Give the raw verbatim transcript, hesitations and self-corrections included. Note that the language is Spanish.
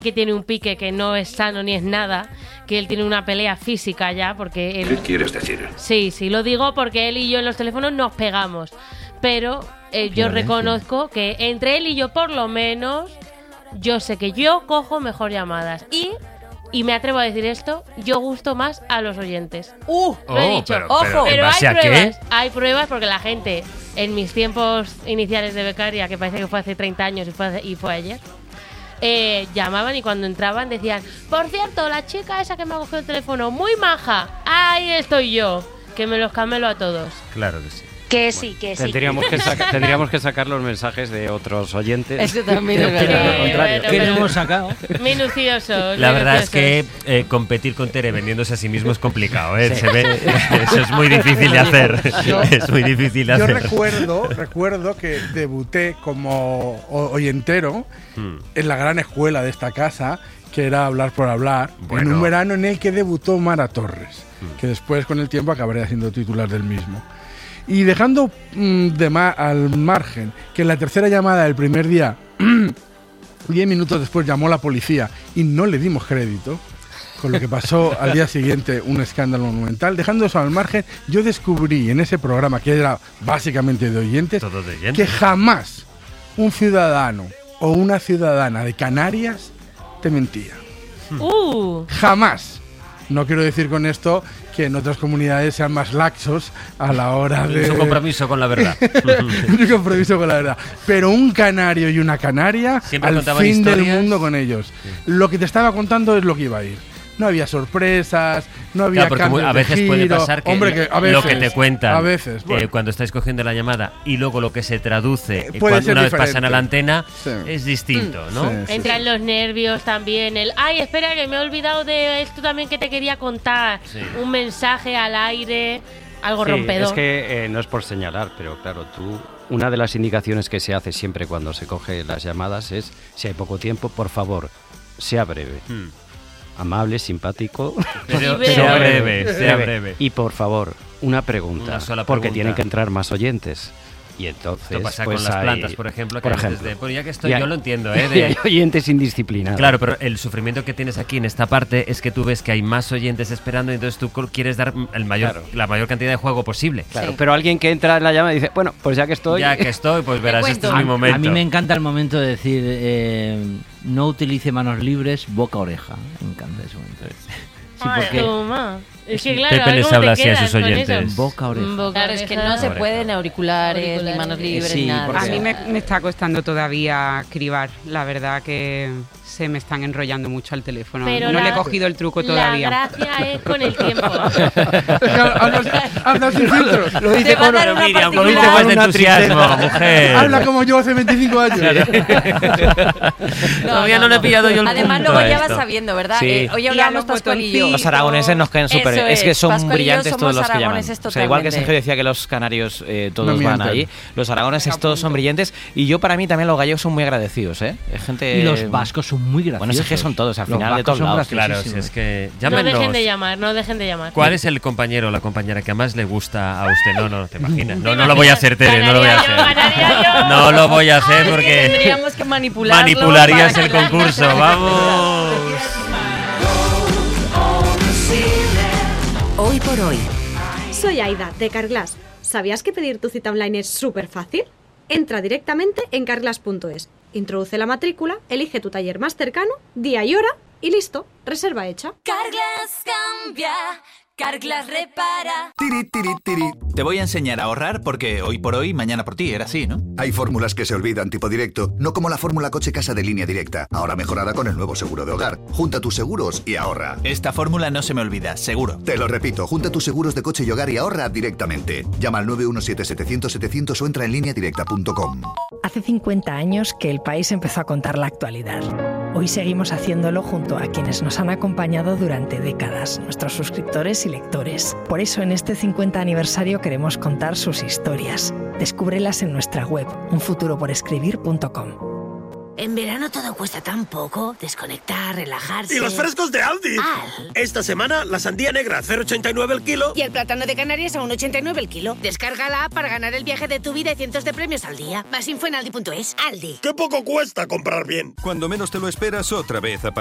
que tiene un pique que no es sano ni es nada, que él tiene una pelea física ya, porque él... ¿Qué quieres decir? Sí, sí, lo digo porque él y yo en los teléfonos nos pegamos, pero eh, yo reconozco que entre él y yo por lo menos, yo sé que yo cojo mejor llamadas y... Y me atrevo a decir esto, yo gusto más a los oyentes. ¡Uh! Lo he Oh, dicho. pero- ¡Ojo! pero, ¿en Pero base hay a qué? pruebas. Hay pruebas porque la gente, en mis tiempos iniciales de becaria, que parece que fue hace treinta años y fue, hace- y fue ayer, eh, llamaban y cuando entraban decían: por cierto, la chica esa que me ha cogido el teléfono, muy maja. Ahí estoy yo, que me los camelo a todos. Claro que sí. Que sí, que sí. Tendríamos que, saca- tendríamos que sacar los mensajes de otros oyentes. Eso también es Sí, verdad. Al contrario. bueno, ¿Qué no pero hemos sacado? minuciosos. La verdad es que minuciosos. eh, competir con Tere vendiéndose a sí mismo es complicado, ¿eh? Se ve, eso es muy difícil de hacer. Yo- es muy difícil de Yo hacer. recuerdo, recuerdo que debuté como o- oyentero Hmm. en la gran escuela de esta casa, que era Hablar por Hablar, Bueno. en un verano en el que debutó Mara Torres, que después con el tiempo acabaré haciendo titular del mismo. Y dejando mm, de ma- al margen que en la tercera llamada del primer día, diez minutos después llamó la policía y no le dimos crédito, con lo que pasó al día siguiente un escándalo monumental. Dejando eso al margen, yo descubrí en ese programa, que era básicamente de oyentes, Todo de oyentes. que jamás un ciudadano o una ciudadana de Canarias te mentía. Uh, Jamás. No quiero decir con esto que en otras comunidades sean más laxos a la hora de... Su compromiso con la verdad. Un compromiso con la verdad. Pero un canario y una canaria, Siempre al contaban fin del historias. mundo con ellos. Lo que te estaba contando es lo que iba a ir. No había sorpresas, no había Claro, porque cambios a veces de puede giro. pasar que, Hombre, que a lo veces, que te cuentan a veces, eh, bueno. cuando estáis cogiendo la llamada y luego lo que se traduce Eh, eh, puede cuando ser una vez diferente. pasan a la antena Sí. es distinto, ¿no? Sí, sí. entran los nervios también. El, ay, espera, que me he olvidado de esto también que te quería contar. Sí. Un mensaje al aire, algo Sí, rompedor. es que eh, no es por señalar, pero claro, tú, una de las indicaciones que se hace siempre cuando se coge las llamadas es, si hay poco tiempo, por favor, sea breve. Hmm. Amable, simpático, Pero breve. sea breve, sea breve. Y por favor, una pregunta, Una sola porque pregunta. tienen que entrar más oyentes. Y entonces, Esto pasa pues con las hay- plantas, por ejemplo, que por a veces ejemplo. de, bueno, ya que estoy, Y hay- yo lo entiendo, ¿eh? y de- hay oyentes indisciplinados. Claro, pero el sufrimiento que tienes aquí en esta parte es que tú ves que hay más oyentes esperando y entonces tú co- quieres dar el mayor, Claro. la mayor cantidad de juego posible. Claro, Sí. pero alguien que entra en la llamada y dice, bueno, pues ya que estoy... Ya que estoy, pues verás, este es cuento. mi A, momento. a mí me encanta el momento de decir eh, no utilice manos libres, boca oreja. Me encanta ese momento. Sí, Ay, porque toma. Es que claro, Pepe a ver les cómo habla te así a quedas sus con oyentes. eso. boca oreja. Boca, Claro, es que oreja. no se Oreja. pueden auriculares, Auriculares. ni manos libres, Sí, ni nada. porque- A mí me, me está costando todavía cribar. La verdad que se me están enrollando mucho al teléfono. Pero no la- le he cogido el truco todavía. La gracia es con el tiempo. habla, habla sin filtros. Lo dice Te va a con, dar una Miriam, con un particular. poco más de Una entusiasmo, mujer. Habla como yo hace veinticinco años. Todavía no le he pillado yo el Además, punto luego a ya vas esto. sabiendo, ¿verdad? Sí. Eh, hoy Y a hablábamos los Pascual y yo. botoncitos. Los aragoneses nos caen súper. Eso Es que es, son Pascual y yo brillantes todos somos los que llaman. aragoneses O sea, igual que totalmente. Sergio decía que los canarios eh, todos No van mienten. allí, los aragoneses todos son brillantes. Y yo, para mí, también los gallegos son muy agradecidos, ¿eh? Es gente. Y los vascos son muy graciosos. Bueno, es que son todos, al Los final, de vascos todos son lados. Claro, si graciosísimos. es que No llámenos. dejen de llamar, no dejen de llamar. ¿Cuál es el compañero o la compañera que más le gusta a usted? No, no, te imaginas. No, no lo voy a hacer, Tere, no lo voy a Ganaría yo, hacer. ganaría yo. No lo voy a hacer porque Tendríamos que manipularlo manipularías para el que la- concurso. ¡Vamos! Hoy por hoy. Soy Aida, de Carglass. ¿Sabías que pedir tu cita online es súper fácil? Entra directamente en carglass punto es, introduce la matrícula, elige tu taller más cercano, día y hora y listo, reserva hecha. Carglass cambia, Carglass repara. Tiri, tiri, tiri. Te voy a enseñar a ahorrar porque hoy por hoy, mañana por ti, era así, ¿no? Hay fórmulas que se olvidan tipo directo, no como la fórmula coche-casa de Línea Directa, ahora mejorada con el nuevo seguro de hogar. Junta tus seguros y ahorra. Esta fórmula no se me olvida, seguro. Te lo repito, junta tus seguros de coche y hogar y ahorra directamente. Llama al nueve uno siete, setecientos, setecientos o entra en línea directa punto com. Hace cincuenta años que el país empezó a contar la actualidad. Hoy seguimos haciéndolo junto a quienes nos han acompañado durante décadas, nuestros suscriptores y lectores. Por eso en este cincuenta aniversario queremos contar sus historias. Descúbrelas en nuestra web, un futuro por escribir punto com. En verano todo cuesta tan poco. Desconectar, relajarse. ¡Y los frescos de Aldi! Al. Esta semana la sandía negra a cero coma ochenta y nueve el kilo. Y el plátano de Canarias a uno coma ochenta y nueve el kilo. Descarga la app para ganar el viaje de tu vida y cientos de premios al día. Más info en aldi punto es. Aldi. ¡Qué poco cuesta comprar bien! Cuando menos te lo esperas, otra vez aparece